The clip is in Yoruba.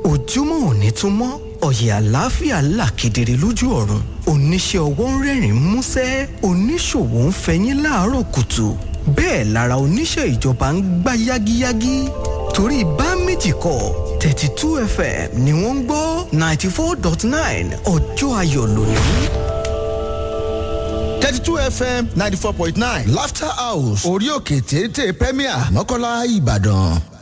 ojúmọ́ òní tún mọ́ ọ̀yẹ̀ àlàáfíà là kedere lójú ọ̀run oníṣẹ́ ọwọ́ ń rẹ́rìn músẹ́ oníṣòwò ń fẹyín láàárọ̀ kùtù bẹ́ẹ̀ lára oníṣẹ́ ìjọba ń gbá yágíyágí torí bá méjì kọ́ 32 FM ni wọ́n ń gbọ́ 94.9 ọjọ́ ayọ̀ lónìí. 32 FM 94.9 Laughter House orí òkè téńté Premier Mọ́kọ́lá Ìbàdàn.